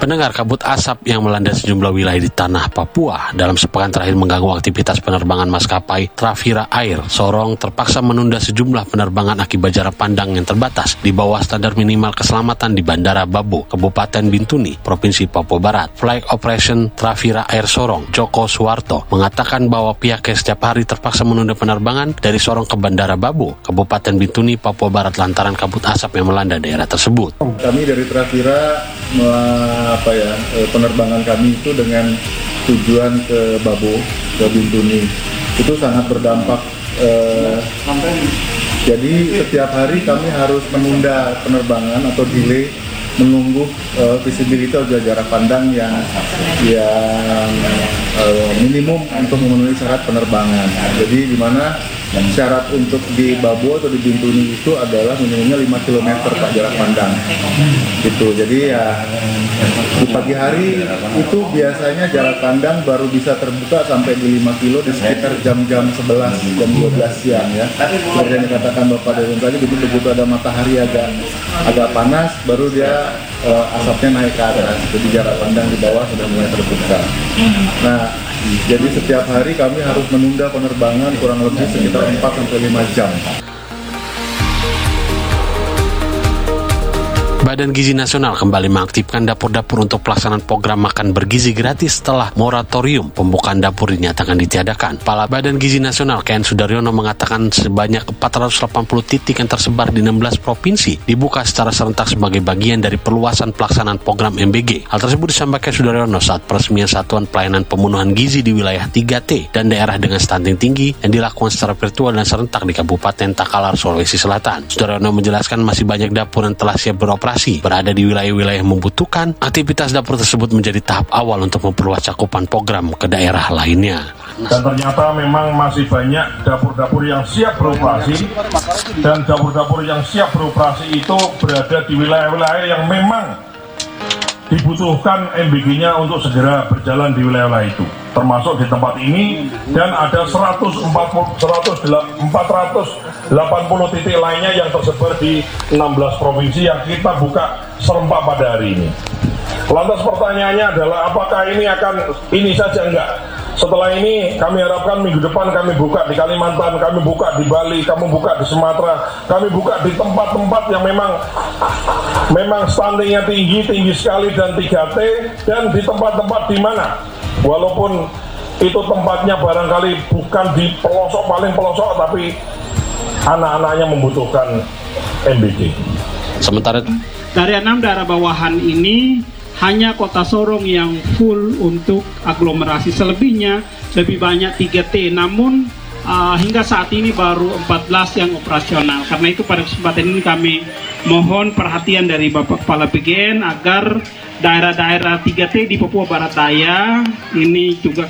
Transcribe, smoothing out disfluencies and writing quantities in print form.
Pendengar, kabut asap yang melanda sejumlah wilayah di tanah Papua dalam sepekan terakhir mengganggu aktivitas penerbangan maskapai Travira Air. Sorong terpaksa menunda sejumlah penerbangan akibat jarak pandang yang terbatas di bawah standar minimal keselamatan di Bandara Babo, Kabupaten Bintuni, Provinsi Papua Barat. Flight Operation Travira Air Sorong, Joko Suwarto, mengatakan bahwa pihaknya setiap hari terpaksa menunda penerbangan dari Sorong ke Bandara Babo, Kabupaten Bintuni, Papua Barat lantaran kabut asap yang melanda daerah tersebut. Kami dari Travira penerbangan kami itu dengan tujuan ke Babo, ke Bintuni itu sangat berdampak. Jadi setiap hari kami harus menunda penerbangan atau delay menunggu visibility atau jarak pandang yang minimum untuk memenuhi syarat penerbangan. Jadi di mana syarat untuk di Babo atau di Bintuni itu adalah minimumnya 5 km Pak jarak pandang. Gitu. Jadi ya di pagi hari itu biasanya jarak pandang baru bisa terbuka sampai di 5 kilo di sekitar jam-jam 11 jam 12 siang ya. Seperti yang dikatakan Bapak Dewan tadi, begitu ada matahari agak panas baru dia asapnya naik ke atas. Jadi jarak pandang di bawah sudah mulai terbuka. Nah, jadi setiap hari kami harus menunda penerbangan kurang lebih sekitar 4-5 jam. Badan Gizi Nasional kembali mengaktifkan dapur-dapur untuk pelaksanaan program makan bergizi gratis setelah moratorium pembukaan dapur dinyatakan ditiadakan. Kepala Badan Gizi Nasional KN Sudaryono mengatakan sebanyak 480 titik yang tersebar di 16 provinsi dibuka secara serentak sebagai bagian dari perluasan pelaksanaan program MBG. Hal tersebut disampaikan Sudaryono saat peresmian Satuan Pelayanan Pemenuhan Gizi di wilayah 3T dan daerah dengan stunting tinggi yang dilakukan secara virtual dan serentak di Kabupaten Takalar, Sulawesi Selatan. Sudaryono menjelaskan masih banyak dapur yang telah siap beroperasi berada di wilayah-wilayah yang membutuhkan. Aktivitas dapur tersebut menjadi tahap awal untuk memperluas cakupan program ke daerah lainnya. Dan ternyata memang masih banyak dapur-dapur yang siap beroperasi, dan dapur-dapur yang siap beroperasi itu berada di wilayah-wilayah yang memang dibutuhkan MBG-nya untuk segera berjalan di wilayah itu, termasuk di tempat ini, dan ada 480 titik lainnya yang tersebar di 16 provinsi yang kita buka serempak pada hari ini. Lantas pertanyaannya adalah apakah ini saja enggak? Setelah ini kami harapkan minggu depan kami buka di Kalimantan, kami buka di Bali, kami buka di Sumatera, kami buka di tempat-tempat yang memang stuntingnya tinggi sekali dan 3T, dan di tempat-tempat di mana walaupun itu tempatnya barangkali bukan di pelosok paling pelosok, tapi anak-anaknya membutuhkan MBG. Sementara dari 6 daerah bawahan ini hanya Kota Sorong yang full untuk aglomerasi, selebihnya lebih banyak 3T, namun hingga saat ini baru 14 yang operasional. Karena itu pada kesempatan ini kami mohon perhatian dari Bapak Kepala PGN agar daerah-daerah 3T di Papua Barat Daya ini juga